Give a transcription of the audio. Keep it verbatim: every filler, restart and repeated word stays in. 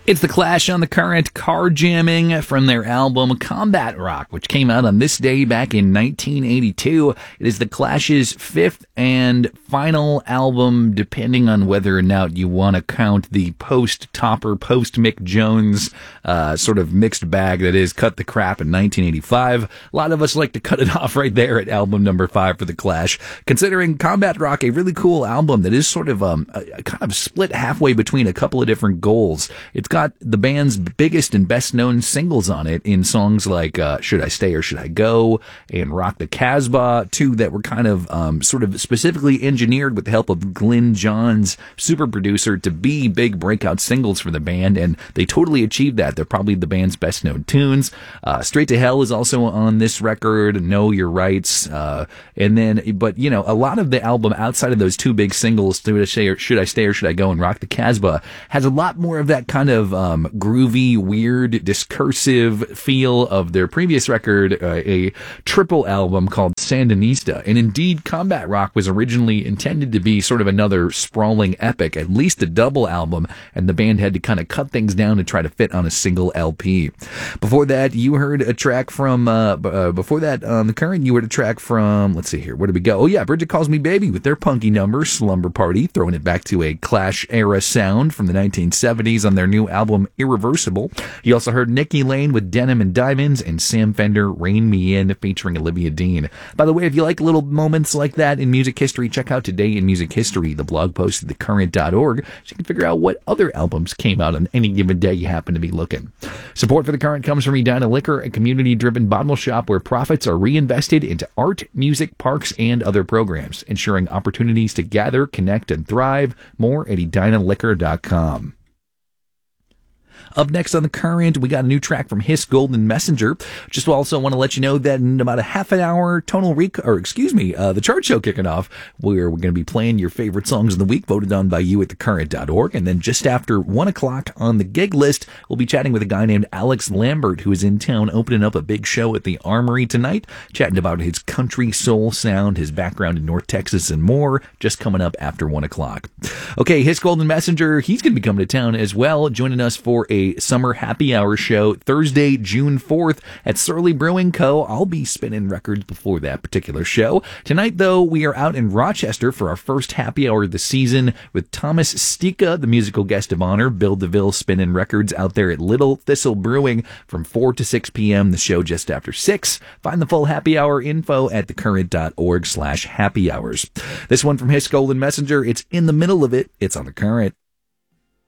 It's The Clash on the Current, Car Jamming from their album Combat Rock, which came out on this day back in nineteen eighty-two. It is The Clash's fifth and final album, depending on whether or not you want to count the post-Topper, post-Mick Jones uh, sort of mixed bag that is Cut the Crap in nineteen eighty-five. A lot of us like to cut it off right there at album number five for The Clash, considering Combat Rock a really cool album that is sort of um, a, a kind of split halfway between a couple of different goals. It's got the band's biggest and best known singles on it in songs like uh, Should I Stay or Should I Go and Rock the Casbah, two that were kind of um, sort of specifically engineered with the help of Glyn Johns, super producer, to be big breakout singles for the band, and they totally achieved that. They're probably the band's best known tunes. Uh, Straight to Hell is also on this record, Know Your Rights, uh, and then, but you know, a lot of the album outside of those two big singles, Should I Stay or Should I, Stay or Should I Go and Rock the Casbah, has a lot more of that kind of um, groovy, weird, discursive feel of their previous record, uh, a triple album called Sandinista. And indeed, Combat Rock was originally intended to be sort of another sprawling epic, at least a double album, and the band had to kind of cut things down to try to fit on a single L P. Before that, you heard a track from, uh, b- uh before that, on the Current, you heard a track from, let's see here, where did we go? Oh yeah, Bridget Calls Me Baby with their punky number, Slumber Party, throwing it back to a Clash-era sound from the nineteen seventies on their new album, Irreversible. You also heard Nikki Lane with Denim and Diamonds, and Sam Fender, Rain Me In, featuring Olivia Dean. By the way, if you like little moments like that in music history, check out Today in Music History, the blog post at the current dot org, so you can figure out what other albums came out on any given day you happen to be looking. Support for The Current comes from Edina Liquor, a community-driven bottle shop where profits are reinvested into art, music, parks, and other programs, ensuring opportunities to gather, connect, and thrive. More at edina liquor dot com. Up next on The Current, we got a new track from Hiss Golden Messenger. Just also want to let you know that in about a half an hour, Tonal Rec- or excuse me, uh, the chart show kicking off, where we're going to be playing your favorite songs of the week, voted on by you at the current dot org. And then just after one o'clock on the gig list, we'll be chatting with a guy named Alex Lambert, who is in town opening up a big show at the Armory tonight, chatting about his country soul sound, his background in North Texas, and more, just coming up after one o'clock. Okay, Hiss Golden Messenger, he's going to be coming to town as well, joining us for a summer happy hour show Thursday, June fourth at Surly Brewing Co. I'll be spinning records before that particular show. Tonight, though, we are out in Rochester for our first happy hour of the season with Thomas Stika, the musical guest of honor. Bill DeVille spinning records out there at Little Thistle Brewing from four to six p.m. The show just after six. Find the full happy hour info at the current dot org slash happy hours. This one from Hiss Golden Messenger. It's in the middle of it. It's on The Current.